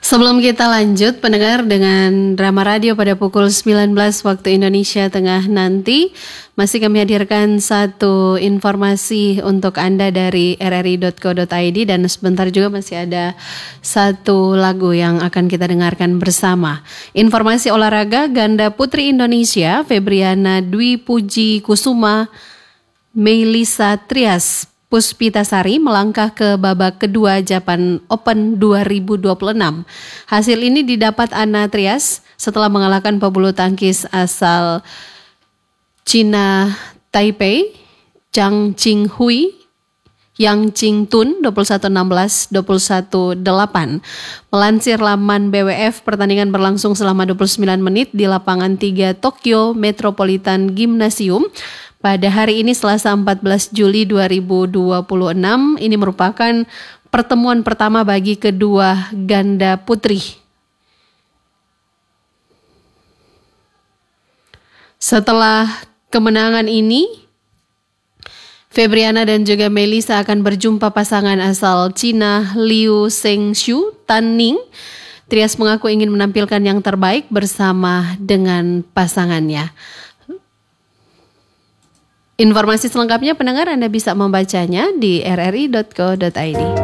Sebelum kita lanjut, pendengar, dengan drama radio pada pukul 19 waktu Indonesia Tengah nanti, masih kami hadirkan satu informasi untuk Anda dari rri.co.id dan sebentar juga masih ada satu lagu yang akan kita dengarkan bersama. Informasi olahraga ganda putri Indonesia, Febriana Dwi Puji Kusuma, Melisa Trias Puspitasari melangkah ke babak kedua Japan Open 2026. Hasil ini didapat Anna Trias setelah mengalahkan pebulu tangkis asal Cina Taipei, Zhang Qinghui, Yang Qingtun 21-16, 21-8. Melansir laman BWF, pertandingan berlangsung selama 29 menit di lapangan 3 Tokyo Metropolitan Gymnasium. Pada hari ini Selasa 14 Juli 2026, ini merupakan pertemuan pertama bagi kedua ganda putri. Setelah kemenangan ini, Febriana dan juga Melisa akan berjumpa pasangan asal Cina Liu Zhengxiu Tan Ning. Trias mengaku ingin menampilkan yang terbaik bersama dengan pasangannya. Informasi selengkapnya pendengar Anda bisa membacanya di rri.co.id.